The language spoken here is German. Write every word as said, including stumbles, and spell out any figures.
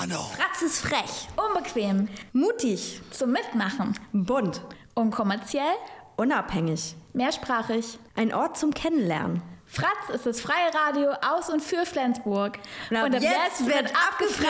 Mano. Fratz ist frech, unbequem, Mutig, zum Mitmachen, bunt, unkommerziell, unabhängig. mehrsprachig. Ein Ort zum Kennenlernen. Fratz ist das freie Radio aus und für Flensburg. Und ab jetzt wird abgefragt.